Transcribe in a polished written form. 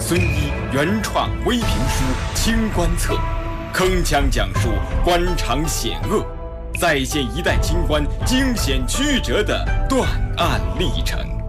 孙一原创微评书《清官侧》，铿锵讲述官场险恶，再现一代清官惊险曲折的断案历程。